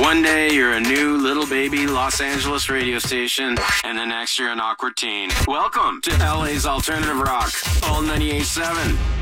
One day you're a new little baby Los Angeles radio station, and the next you're an awkward teen. Welcome to LA's Alternative Rock, all 98.7.